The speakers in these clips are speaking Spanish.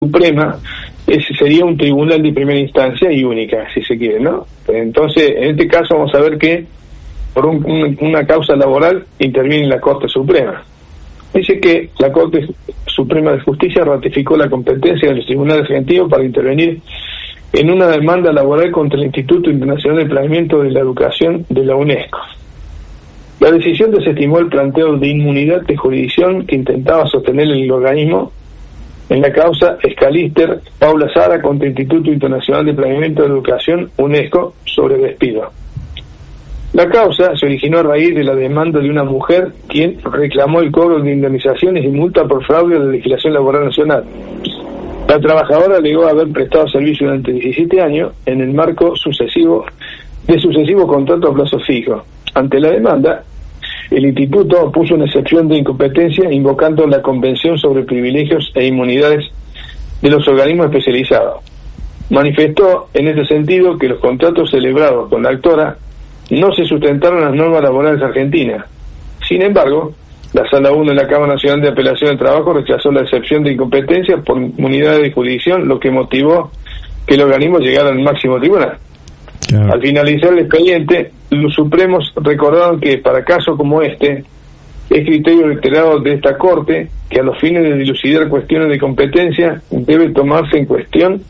Suprema ese sería un tribunal de primera instancia y única, si se quiere, ¿no? Entonces, en este caso vamos a ver que por una causa laboral interviene la Corte Suprema. Dice que la Corte Suprema de Justicia ratificó la competencia de los tribunales argentinos para intervenir en una demanda laboral contra el Instituto Internacional de Planeamiento de la Educación de la UNESCO. La decisión desestimó el planteo de inmunidad de jurisdicción que intentaba sostener el organismo en la causa Scalister Paula Sara contra el Instituto Internacional de Planeamiento de Educación UNESCO sobre despido. La causa se originó a raíz de la demanda de una mujer quien reclamó el cobro de indemnizaciones y multa por fraude a la legislación laboral nacional. La trabajadora alegó haber prestado servicio durante 17 años en el marco de sucesivos contratos a plazo fijo. Ante la demanda, el instituto opuso una excepción de incompetencia invocando la Convención sobre Privilegios e Inmunidades de los Organismos Especializados. Manifestó en ese sentido que los contratos celebrados con la actora no se sustentaron en las normas laborales argentinas. Sin embargo, la Sala 1 de la Cámara Nacional de Apelación de Trabajo rechazó la excepción de incompetencia por inmunidad de jurisdicción, lo que motivó que el organismo llegara al máximo tribunal. Claro. Al finalizar el expediente, los Supremos recordaron que para casos como este, es criterio reiterado de esta Corte que a los fines de dilucidar cuestiones de competencia debe tomarse en cuestión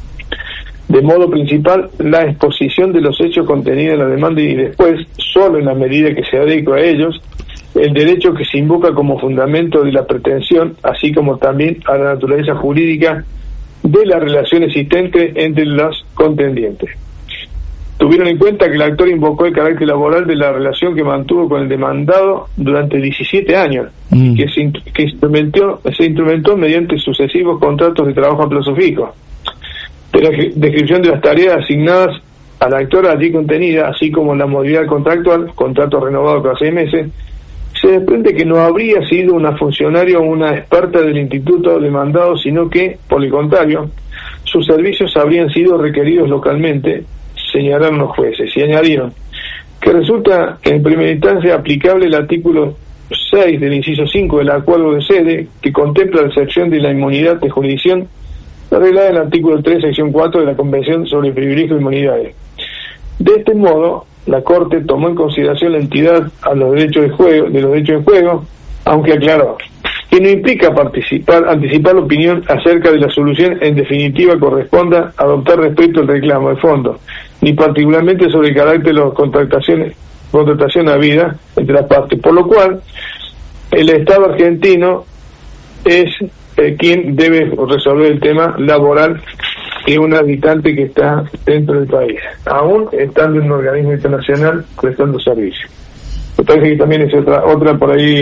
de modo principal la exposición de los hechos contenidos en la demanda y después, solo en la medida que se adecue a ellos, el derecho que se invoca como fundamento de la pretensión, así como también a la naturaleza jurídica de la relación existente entre los contendientes. Tuvieron en cuenta que el actor invocó el carácter laboral de la relación que mantuvo con el demandado durante 17 años, que se instrumentó mediante sucesivos contratos de trabajo a plazo fijo. De la descripción de las tareas asignadas a la actora allí contenida, así como la modalidad contractual, contrato renovado cada 6 meses, se desprende que no habría sido una funcionaria o una experta del instituto demandado, sino que, por el contrario, sus servicios habrían sido requeridos localmente, señalaron los jueces, y añadieron que resulta en primera instancia aplicable el artículo 6 del inciso 5 del acuerdo de sede, que contempla la excepción de la inmunidad de jurisdicción arreglada en el artículo 3, sección 4 de la Convención sobre Privilegios e Inmunidades. De este modo, la Corte tomó en consideración la entidad a los derechos de los derechos en juego, aunque aclaró que no implica anticipar la opinión acerca de la solución en definitiva corresponda adoptar respecto al reclamo de fondo, ni particularmente sobre el carácter de las contratación habida entre las partes, por lo cual el Estado argentino es quien debe resolver el tema laboral de un habitante que está dentro del país, aún estando en un organismo internacional prestando servicio. Me parece que también es otra por ahí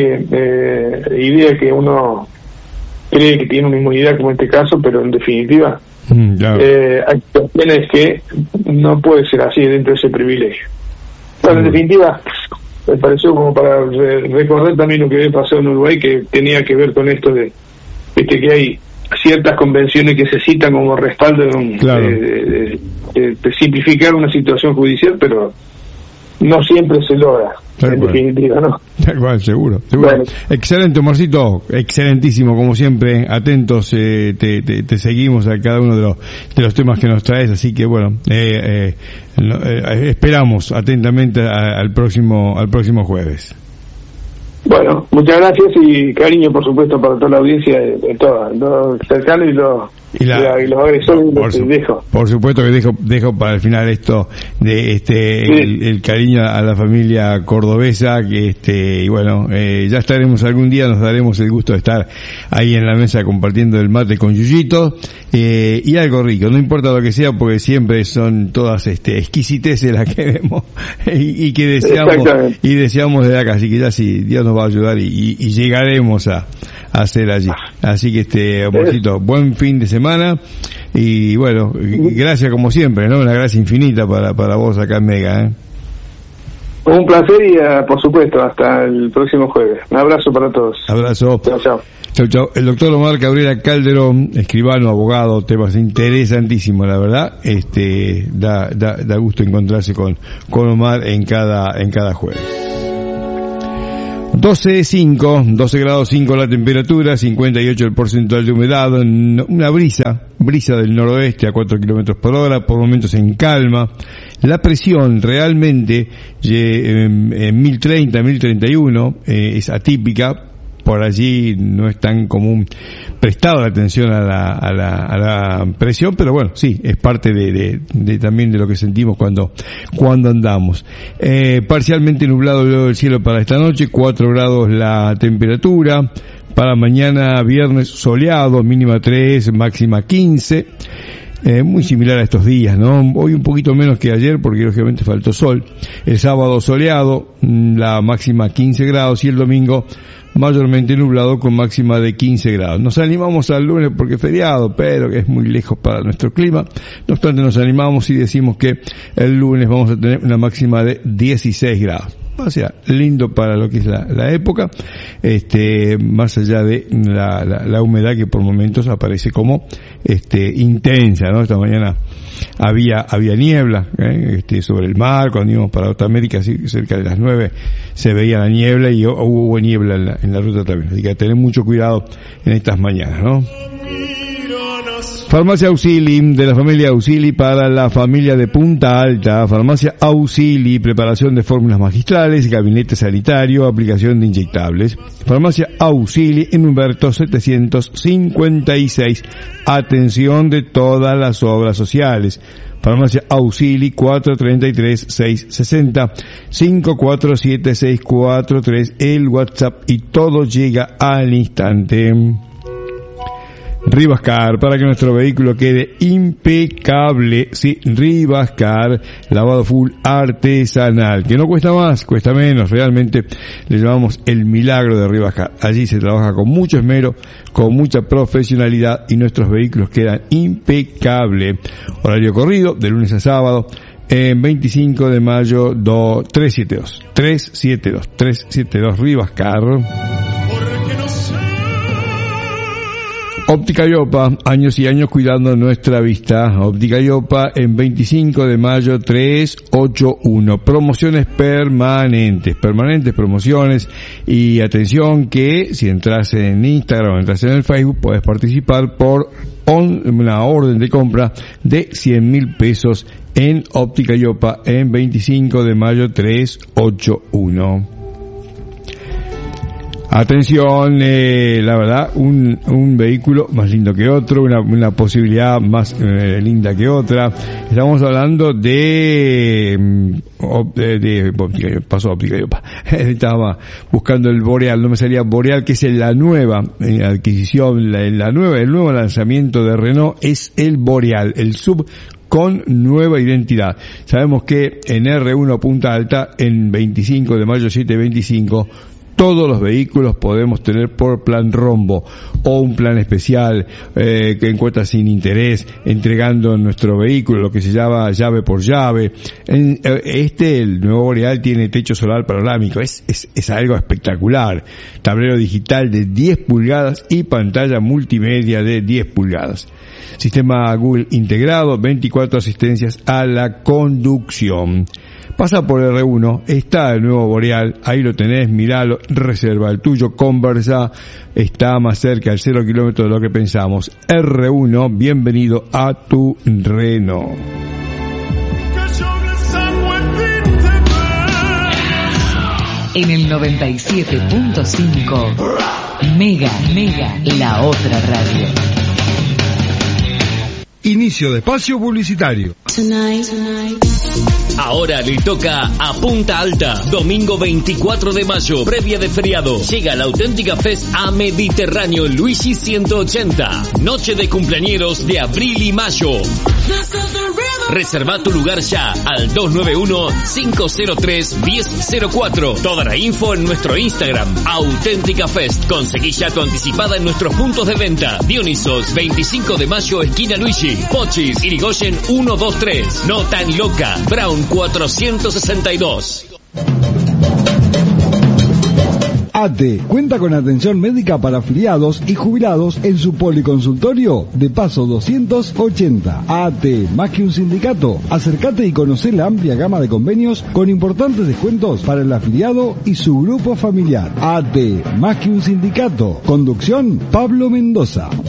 idea que uno cree que tiene una inmunidad como en este caso, pero en definitiva claro. Hay cuestiones que no puede ser así dentro de ese privilegio. Bueno, en definitiva, me pareció como para recordar también lo que había pasado en Uruguay, que tenía que ver con esto de que hay ciertas convenciones que se citan como respaldo de simplificar una situación judicial, pero no siempre se logra. En definitiva, ¿no? Tal cual, seguro. Bueno. Excelente, Omarcito, excelentísimo, como siempre, atentos, te seguimos a cada uno de los temas que nos traes, así que bueno, esperamos atentamente al próximo jueves. Bueno, muchas gracias y cariño, por supuesto, para toda la audiencia, de todos los cercanos y los agresores. Por supuesto que dejo para el final esto de el cariño a la familia cordobesa, que y bueno, ya estaremos algún día, nos daremos el gusto de estar ahí en la mesa compartiendo el mate con Yuyito, y algo rico, no importa lo que sea, porque siempre son todas exquisiteces las que vemos y que deseamos de acá, así que ya sí, Dios nos va a ayudar y llegaremos a hacer allí. Así que Amorcito, buen fin de semana y bueno, gracias como siempre, ¿no? Una gracia infinita para vos acá en Mega, Un placer y por supuesto hasta el próximo jueves. Un abrazo para todos. Abrazo. Chao. Chau. El doctor Omar Cabrera Calderón, escribano, abogado, temas interesantísimos, la verdad. Da gusto encontrarse con Omar en cada jueves. 12 grados 5 la temperatura, 58 el porcentaje de humedad, una brisa del noroeste a 4 kilómetros por hora, por momentos en calma. La presión realmente en 1030, 1031 es atípica. Por allí no es tan común prestar la atención a la presión, pero bueno, sí, es parte de también de lo que sentimos cuando andamos. Parcialmente nublado el cielo para esta noche, 4 grados la temperatura. Para mañana viernes soleado, mínima 3, máxima 15. Muy similar a estos días, ¿no? Hoy un poquito menos que ayer porque lógicamente faltó sol. El sábado soleado, la máxima 15 grados y el domingo mayormente nublado con máxima de 15 grados. Nos animamos al lunes porque es feriado, pero que es muy lejos para nuestro clima. No obstante, nos animamos y decimos que el lunes vamos a tener una máxima de 16 grados. O sea, lindo para lo que es la época, más allá de la humedad que por momentos aparece como intensa, ¿no? Esta mañana había niebla sobre el mar, cuando íbamos para Norteamérica, cerca de las 9 se veía la niebla y hubo niebla en la ruta también, así que tener mucho cuidado en estas mañanas, ¿no? Farmacia Auxili, de la familia Auxili para la familia de Punta Alta. Farmacia Auxili, preparación de fórmulas magistrales, gabinete sanitario, aplicación de inyectables. Farmacia Auxili en Humberto 756. Atención de todas las obras sociales. Farmacia Auxili 433-660, 547-643, el WhatsApp y todo llega al instante. Rivascar, para que nuestro vehículo quede impecable, sí, Rivascar, lavado full artesanal, que no cuesta más, cuesta menos, realmente le llamamos el milagro de Rivascar. Allí se trabaja con mucho esmero, con mucha profesionalidad y nuestros vehículos quedan impecables. Horario corrido, de lunes a sábado, en 25 de mayo 372 Rivascar. Óptica Iopa, años y años cuidando nuestra vista. Óptica Iopa en 25 de mayo 381. Promociones permanentes promociones. Y atención que si entras en Instagram o entras en el Facebook puedes participar por una orden de compra de 100.000 pesos en Óptica Iopa en 25 de mayo 381. Atención, la verdad, un vehículo más lindo que otro, una posibilidad más linda que otra. Estamos hablando pasó Óptica Iopa. Estaba buscando el Boreal, no me salía Boreal, que es la nueva adquisición, el nuevo lanzamiento de Renault es el Boreal, el sub con nueva identidad. Sabemos que en R1 Punta Alta, en 25 de mayo 725, todos los vehículos podemos tener por plan rombo o un plan especial que en cuotas sin interés, entregando nuestro vehículo, lo que se llama llave por llave. El nuevo Boreal tiene techo solar panorámico, es algo espectacular. Tablero digital de 10 pulgadas y pantalla multimedia de 10 pulgadas. Sistema Google integrado, 24 asistencias a la conducción. Pasa por R1, está el nuevo Boreal, ahí lo tenés, miralo, reserva el tuyo, conversa, está más cerca al 0 kilómetros de lo que pensamos. R1, bienvenido a tu Renault. En el 97.5, Mega, la otra radio. Inicio de espacio publicitario. Ahora le toca a Punta Alta, domingo 24 de mayo, previa de feriado. Llega la Auténtica Fest a Mediterráneo Luigi 180. Noche de cumpleañeros de abril y mayo. Reserva tu lugar ya al 291-503-1004. Toda la info en nuestro Instagram, Auténtica Fest. Conseguí ya tu anticipada en nuestros puntos de venta. Dionisos, 25 de mayo, esquina Luigi. Pochis, Irigoyen 123. No tan loca, Brown 462. ATE cuenta con atención médica para afiliados y jubilados en su policonsultorio de Paso 280. ATE, más que un sindicato. Acércate y conoce la amplia gama de convenios con importantes descuentos para el afiliado y su grupo familiar. ATE, más que un sindicato. Conducción, Pablo Mendoza.